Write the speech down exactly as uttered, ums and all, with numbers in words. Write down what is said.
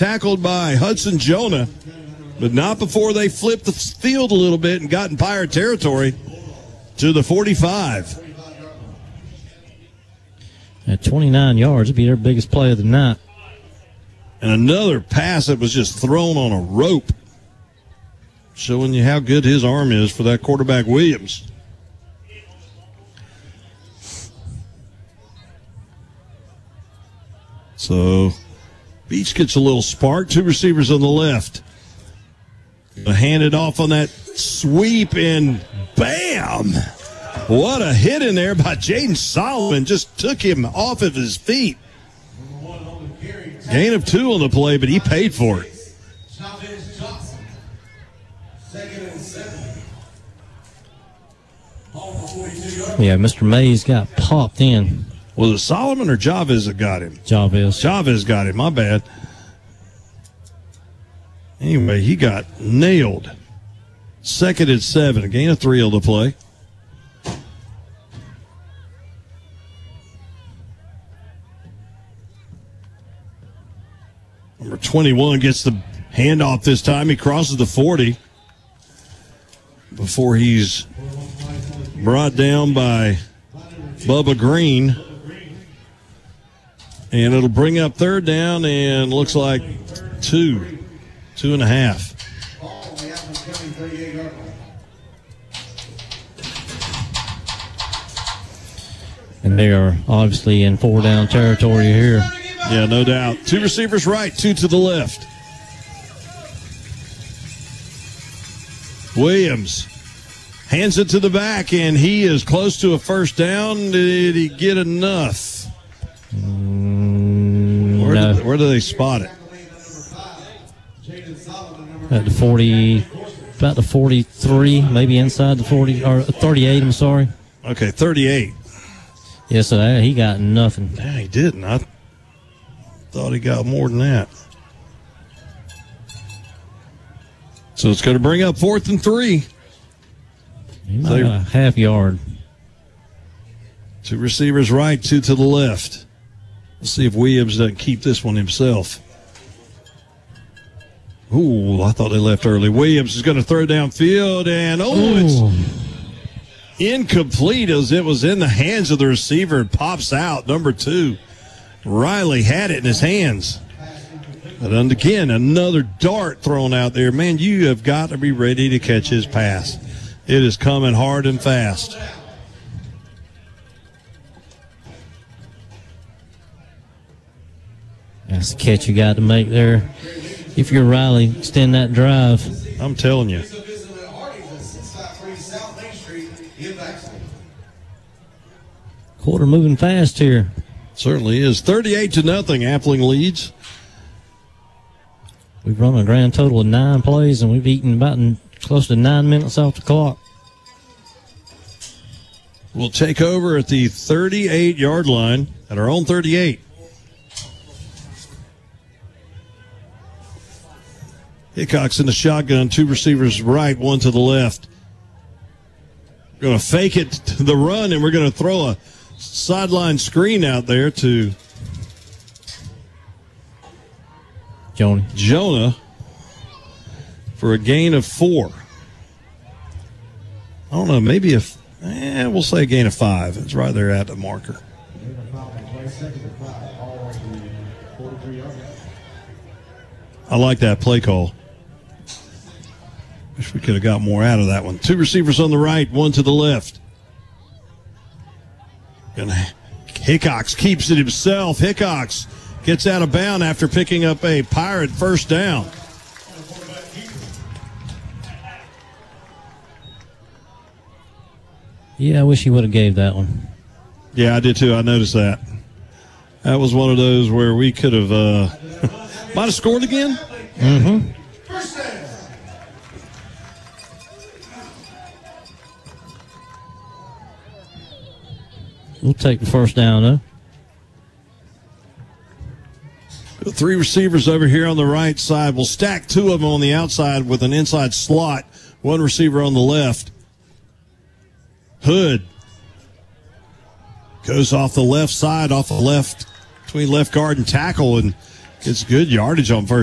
tackled by Hudson Jonah, but not before they flipped the field a little bit and got in Pirate territory to the forty-five. At twenty-nine yards, it'd be their biggest play of the night. And another pass that was just thrown on a rope, showing you how good his arm is for that quarterback, Williams. So Beach gets a little spark. Two receivers on the left. Hand it off on that sweep, and bam! What a hit in there by Jaden Solomon. Just took him off of his feet. Gain of two on the play, but he paid for it. Yeah, Mister Mays got popped in. Was it Solomon or Chavez that got him? Chavez. Chavez got him, my bad. Anyway, he got nailed. Second and seven, a gain of three on the play. Number twenty-one gets the handoff this time. He crosses the forty before he's brought down by Bubba Green. And it'll bring up third down and looks like two, two and a half. And they are obviously in four down territory here. Yeah, no doubt. Two receivers right, two to the left. Williams hands it to the back, and he is close to a first down. Did he get enough? Mm, where, no. do, where do they spot it? At the forty, about the forty-three, maybe inside the forty, or thirty-eight, I'm sorry. Okay, thirty-eight. Yeah, so that, he got nothing. Yeah, he didn't. I thought he got more than that. So it's going to bring up fourth and three. He might have a half yard. Two receivers right, two to the left. Let's see if Williams doesn't keep this one himself. Ooh, I thought they left early. Williams is going to throw downfield, and oh, Ooh. It's incomplete as it was in the hands of the receiver. It pops out, number two. Riley had it in his hands. But again, another dart thrown out there. Man, you have got to be ready to catch his pass. It is coming hard and fast. That's the catch you got to make there. If you're Riley, extend that drive. I'm telling you. Quarter moving fast here. Certainly is. thirty-eight to nothing. Appling leads. We've run a grand total of nine plays, and we've eaten about close to nine minutes off the clock. We'll take over at the thirty-eight-yard line at our own thirty-eight. Hickok's in the shotgun. Two receivers right, one to the left. We're going to fake it to the run, and we're going to throw a sideline screen out there to Jonah. Jonah for a gain of four. I don't know, maybe a, eh, we'll say a gain of five. It's right there at the marker. I like that play call. Wish we could have got more out of that one. Two receivers on the right, one to the left. And Hickox keeps it himself. Hickox gets out of bounds after picking up a Pirate first down. Yeah, I wish he would have gave that one. Yeah, I did too. I noticed that. That was one of those where we could have uh, might have scored again. Mm-hmm. We'll take the first down, though. Three receivers over here on the right side. We'll stack two of them on the outside with an inside slot. One receiver on the left. Hood goes off the left side, off the left, between left guard and tackle, and gets good yardage on first.